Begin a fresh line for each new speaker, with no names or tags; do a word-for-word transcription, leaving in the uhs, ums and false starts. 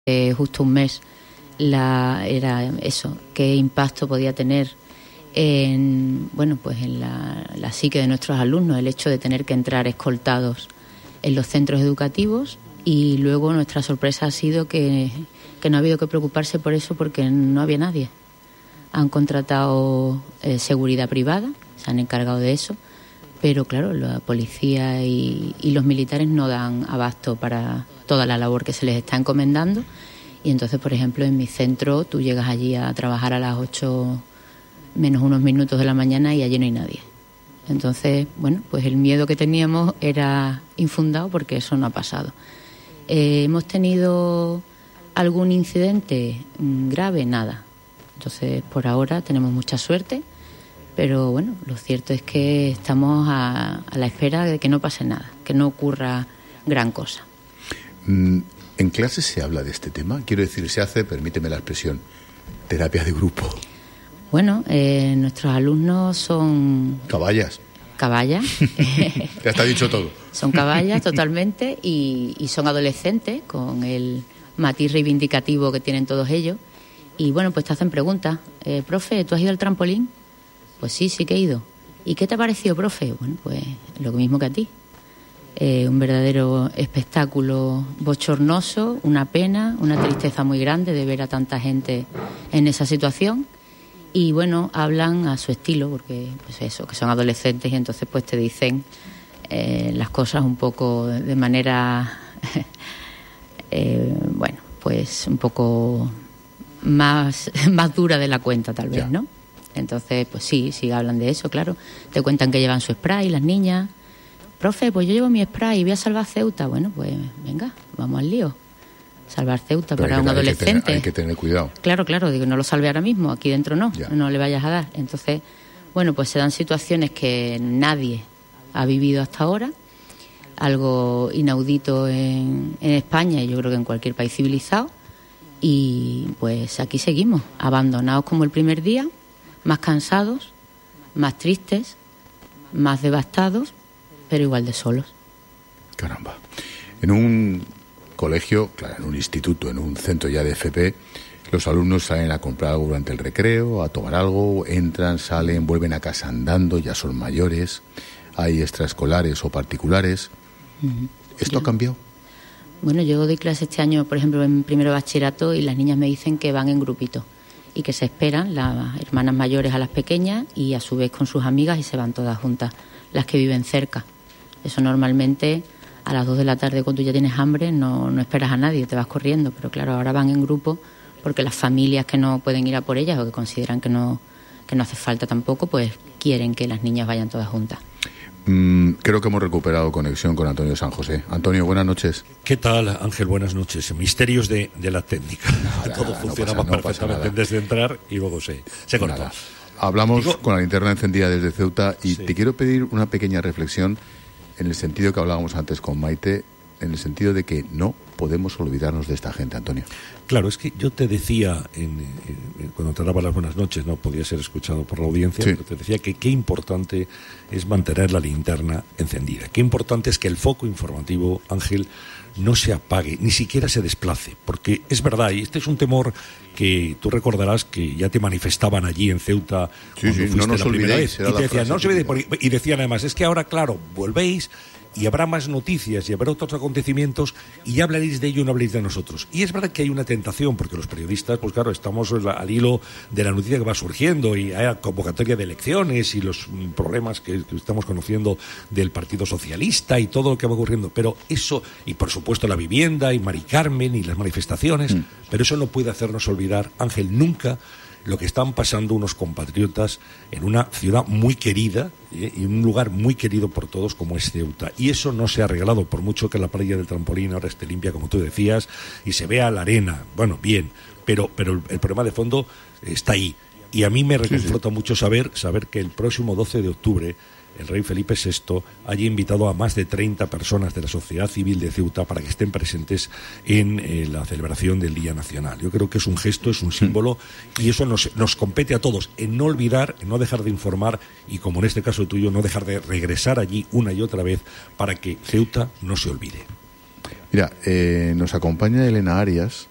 eh, justo un mes la era eso, qué impacto podía tener en, bueno, pues en la, la psique de nuestros alumnos, el hecho de tener que entrar escoltados en los centros educativos. Y luego nuestra sorpresa ha sido que, que no ha habido que preocuparse por eso porque no había nadie. Han contratado eh, seguridad privada, se han encargado de eso, pero claro, la policía y, y los militares no dan abasto para toda la labor que se les está encomendando. Y entonces, por ejemplo, en mi centro tú llegas allí a trabajar a las ocho menos unos minutos de la mañana y allí no hay nadie. Entonces, bueno, pues el miedo que teníamos era infundado porque eso no ha pasado. Eh, ¿Hemos tenido algún incidente grave? Nada. Entonces, por ahora tenemos mucha suerte, pero bueno, lo cierto es que estamos a, a la espera de que no pase nada, que no ocurra gran cosa.
¿En clase se habla de este tema? Quiero decir, se hace, permíteme la expresión, terapia de grupo.
Bueno, eh, nuestros alumnos son...
Caballas.
Caballas.
Ya está dicho todo.
Son caballas totalmente y, y son adolescentes con el matiz reivindicativo que tienen todos ellos. Y bueno, pues te hacen preguntas. Eh, profe, ¿tú has ido al trampolín? Pues sí, sí que he ido. ¿Y qué te ha parecido, profe? Bueno, pues lo mismo que a ti. Eh, un verdadero espectáculo bochornoso, una pena, una tristeza muy grande de ver a tanta gente en esa situación. Y bueno, hablan a su estilo, porque pues eso, que son adolescentes y entonces pues te dicen eh, las cosas un poco de manera, eh, bueno, pues un poco más, más dura de la cuenta tal vez, ya. ¿No? Entonces, pues sí, sí hablan de eso, claro. Te cuentan que llevan su spray las niñas. Profe, pues yo llevo mi spray y voy a salvar Ceuta. Bueno, pues venga, vamos al lío. Salvar Ceuta
Pero
para
que,
un
hay
adolescente.
Que tener, hay que tener cuidado.
Claro, claro, digo, no lo salve ahora mismo, aquí dentro no, ya. No le vayas a dar. Entonces, bueno, pues se dan situaciones que nadie ha vivido hasta ahora, algo inaudito en, en España y yo creo que en cualquier país civilizado. Y pues aquí seguimos, abandonados como el primer día, más cansados, más tristes, más devastados, pero igual de solos.
Caramba. En un colegio, claro, en un instituto, en un centro ya de F P, los alumnos salen a comprar algo durante el recreo, a tomar algo, entran, salen, vuelven a casa andando, ya son mayores, hay extraescolares o particulares. Uh-huh. ¿Esto
yo,
ha cambiado?
Bueno, yo doy clase este año, por ejemplo, en primero bachillerato y las niñas me dicen que van en grupito y que se esperan las hermanas mayores a las pequeñas y a su vez con sus amigas y se van todas juntas, las que viven cerca. Eso normalmente a las dos de la tarde cuando tú ya tienes hambre no, no esperas a nadie, te vas corriendo, pero claro, ahora van en grupo porque las familias que no pueden ir a por ellas o que consideran que no, que no hace falta tampoco, pues quieren que las niñas vayan todas juntas.
Mm, creo que hemos recuperado conexión con Antonio San José. Antonio, buenas noches.
¿Qué tal, Ángel? Buenas noches. Misterios de, de la técnica.
Nada,
Todo
nada,
funcionaba
no pasa,
perfectamente
no
antes de entrar y luego se, se cortó.
Nada. Hablamos Digo, con la linterna encendida desde Ceuta y
sí.
Te quiero pedir una pequeña reflexión en el sentido que hablábamos antes con Maite, en el sentido de que no podemos olvidarnos de esta gente, Antonio.
Claro, es que yo te decía, en, en, cuando te daba las buenas noches, no podía ser escuchado por la audiencia, sí. Pero te decía que qué importante es mantener la linterna encendida. Qué importante es que el foco informativo, Ángel, no se apague, ni siquiera se desplace, porque es verdad, y este es un temor que tú recordarás que ya te manifestaban allí en Ceuta
sí,
cuando
sí,
fuiste
no
la primera vez. Y te decían, no se olvide, y decían además, es que ahora, claro, volvéis y habrá más noticias y habrá otros acontecimientos y ya hablaréis de ello y no habléis de nosotros. Y es verdad que hay una tentación, porque los periodistas, pues claro, estamos al hilo de la noticia que va surgiendo y hay convocatoria de elecciones y los problemas que, que estamos conociendo del Partido Socialista y todo lo que va ocurriendo. Pero eso, y por supuesto la vivienda y Mari Carmen y las manifestaciones, mm. pero eso no puede hacernos olvidar, Ángel, nunca lo que están pasando unos compatriotas en una ciudad muy querida ¿eh? y un lugar muy querido por todos como es Ceuta. Y eso no se ha arreglado, por mucho que la playa del trampolín ahora esté limpia, como tú decías, y se vea la arena. Bueno, bien, pero, pero el, el problema de fondo está ahí. Y a mí me reconforta sí, sí. mucho saber, saber que el próximo doce de octubre el rey Felipe sexto haya invitado a más de treinta personas de la sociedad civil de Ceuta para que estén presentes en eh, la celebración del Día Nacional. Yo creo que es un gesto, es un símbolo y eso nos, nos compete a todos, en no olvidar, en no dejar de informar y, como en este caso tuyo, no dejar de regresar allí una y otra vez para que Ceuta no se olvide.
Mira, eh, nos acompaña Elena Arias,